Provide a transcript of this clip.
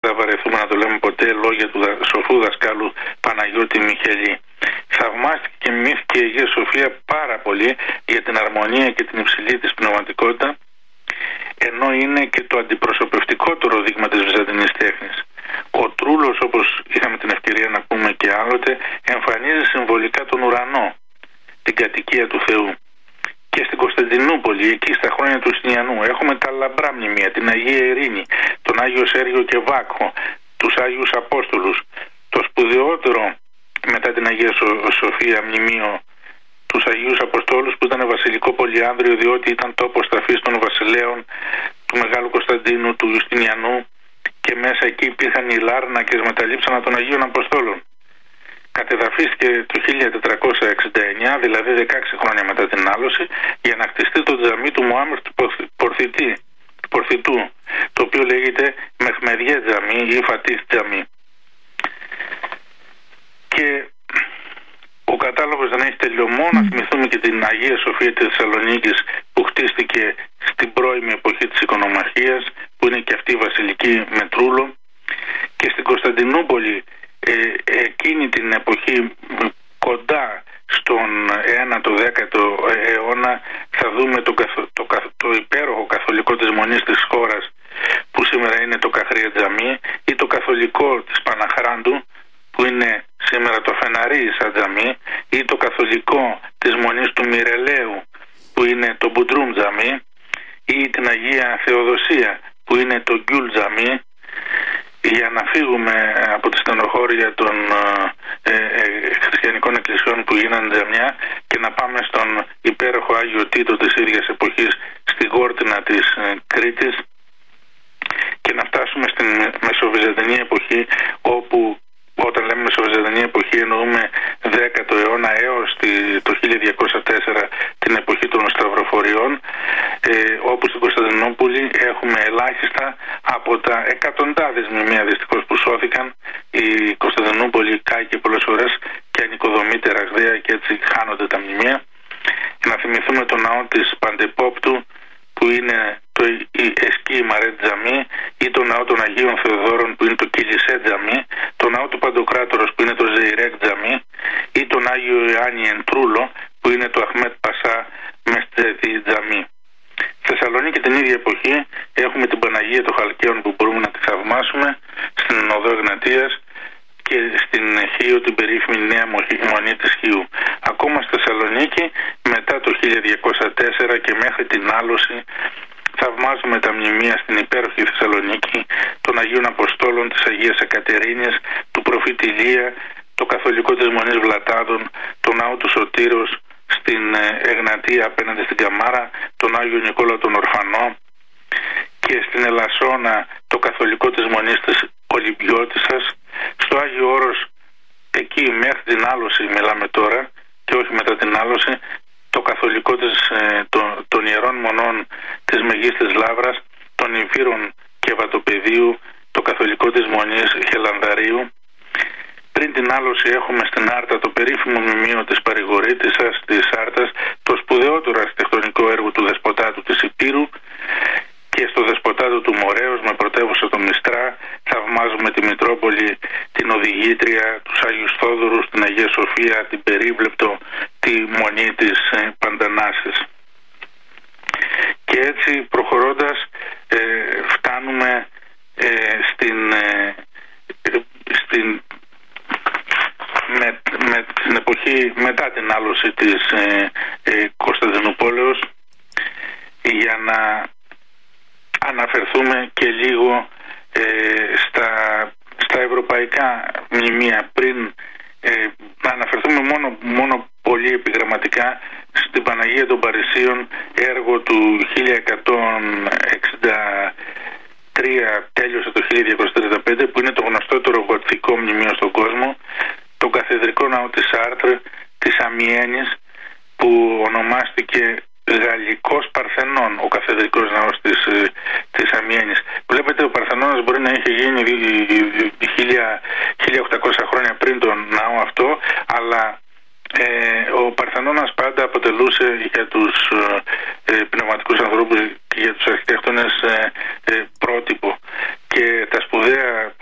θα βαρεθούμε να το λέμε ποτέ, λόγια του σοφού δασκάλου Παναγιώτη Μιχελή. Θαυμάστηκε και μιμήθηκε η Αγία Σοφία πάρα πολύ για την αρμονία και την υψηλή της πνευματικότητα, ενώ είναι και το αντιπροσωπευτικότερο δείγμα της βυζαντινής τέχνης. Ο Τρούλος, όπως είχαμε την ευκαιρία να πούμε και άλλοτε, εμφανίζει συμβολικά τον ουρανό, την κατοικία του Θεού. Και στην Κωνσταντινούπολη, εκεί στα χρόνια του Ιουστινιανού, έχουμε τα λαμπρά μνημεία, την Αγία Ειρήνη, τον Άγιο Σέργιο και Βάκχο, τους Άγιους Απόστολους, το σπουδαιότερο μετά την Αγία Σοφία μνημείο, τους Αγίους Αποστόλους, που ήταν βασιλικό πολυάνδριο, διότι ήταν τόπος ταφής των βασιλέων του Μεγάλου Κωνσταντίνου, του Ιουστινιανού, και μέσα εκεί υπήρχαν οι λάρνακες με τα λείψανα των Αγίων Αποστόλων. Κατεδαφίστηκε το 1469, δηλαδή 16 χρόνια μετά την άλωση, για να χτιστεί το τζαμί του Μωάμερ του Πορθητού, το οποίο λέγεται Μεχμεδιέ τζαμί ή Φατίχ τζαμί. Και ο κατάλογος δεν έχει τελειωμό. Να θυμηθούμε και την Αγία Σοφία της Θεσσαλονίκης, που χτίστηκε στην πρώιμη εποχή της οικονομαρχίας, που είναι και αυτή η βασιλική με Τρούλο. Και στην Κωνσταντινούπολη εκείνη την εποχή, κοντά στον 9ο-10ο αιώνα, θα δούμε το υπέροχο καθολικό της Μονής της χώρας, που σήμερα είναι το Καχρία Τζαμί, ή το καθολικό της Παναχράντου, που είναι σήμερα το Φεναρί σαν τζαμί, ή το καθολικό της Μονής του Μιρελαίου, που είναι το Μπουντρούμ Τζαμί, ή την Αγία Θεοδοσία, που είναι το Γκιούλ Τζαμί, για να φύγουμε από τη στενοχώρια των χριστιανικών εκκλησιών που γίνανε τζαμιά και να πάμε στον υπέροχο Άγιο Τίτο της ίδιας εποχής στη Γόρτινα της Κρήτης, και να φτάσουμε στην Μεσοβυζαντινή εποχή, όπου όταν λέμε Μεσοβυζαντινή εποχή εννοούμε 10ο αιώνα έως το 1204, την εποχή των Σταυροφοριών, όπου στην Κωνσταντινούπολη έχουμε ελάχιστα από τα εκατοντάδες μνημεία δυστυχώς που σώθηκαν. Η Κωνσταντινούπολη κάηκε πολλές φορές και ανοικοδομείται ραγδαία, και έτσι χάνονται τα μνημεία. Και να θυμηθούμε τον ναό της Παντεπόπτου, που είναι το Εσκή Μαρέτ Τζαμί, ή το ναό των Αγίων Θεοδόρων, που είναι το Κιλισέ Τζαμί, το ναό του Παντοκράτορος, που είναι το Ζεϊρέκ Τζαμί, ή τον Άγιο Ιωάννη Εντρούλο, που είναι το Αχμέτ Πασά Μεστζέτη Τζαμί. Στη Θεσσαλονίκη την ίδια εποχή έχουμε την Παναγία των Χαλκαίων, που μπορούμε να τη θαυμάσουμε στην Οδό Εγνατίας, και στην Χίο την περίφημη Νέα Μονή της Χίου. Ακόμα στη Θεσσαλονίκη, μετά το 1204 και μέχρι την άλωση, θαυμάζουμε τα μνημεία στην υπέροχη Θεσσαλονίκη των Αγίων Αποστόλων, της Αγίας Εκατερίνης, του προφήτη Ηλία, το καθολικό της Μονής Βλατάδων, τον ναό του Σωτήρος στην Εγνατία απέναντι στην Καμάρα, τον Άγιο Νικόλαο τον Ορφανό, και στην Ελασσόνα το καθολικό της Μονής της Ολυμπιώτισσας. Στο Άγιο Όρος, εκεί μέχρι την άλωση μιλάμε τώρα και όχι μετά την άλωση, το καθολικό των Ιερών Μονών της Μεγίστης Λαύρας, των Ιμφύρων και Βατοπεδίου, το καθολικό της Μονής Χελανδαρίου. Πριν την άλωση έχουμε στην Άρτα το περίφημο μνημείο της Παρηγορήτισσας της Άρτας, το σπουδαιότερο αρχιτεκτονικό έργο του Δεσποτάτου της Υπήρου, και στο Δεσποτάτο του Μορέως με πρωτεύουσα το Μιστρά θαυμάζουμε τη Μητρόπολη, την Οδηγήτρια, τους Άγιους Θόδωρους, την Αγία Σοφία, την Περίβλεπτο, τη Μονή της Παντανάσης. Και έτσι προχωρώντας φτάνουμε στην εποχή μετά την άλωση της Κωνσταντινούπολεως, για να αναφερθούμε και λίγο στα ευρωπαϊκά μνημεία. Πριν να αναφερθούμε μόνο πολύ επιγραμματικά στην Παναγία των Παρισίων, έργο του 1163, τέλειωσε το 1235, που είναι το γνωστότερο γοτθικό μνημείο στον κόσμο, το καθεδρικό ναό της Άρτρ της Αμιένης, που ονομάστηκε Γαλλικός Παρθενών, ο καθεδρικός ναός της Αμιένης. Βλέπετε, ο Παρθενώνας μπορεί να είχε γίνει 1800 χρόνια πριν τον ναό αυτό, αλλά ο Παρθενώνας πάντα αποτελούσε για τους πνευματικούς ανθρώπους και για τους αρχιτέκτονες πρότυπο, και τα σπουδαία